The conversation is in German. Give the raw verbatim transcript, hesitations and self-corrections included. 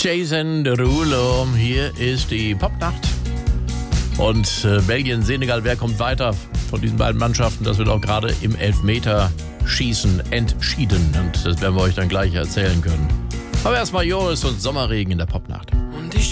Jason Derulo, hier ist die Popnacht. Und äh, Belgien, Senegal, wer kommt weiter von diesen beiden Mannschaften? Das wird auch gerade im Elfmeterschießen entschieden. Und das werden wir euch dann gleich erzählen können. Aber erstmal Joris und Sommerregen in der Popnacht.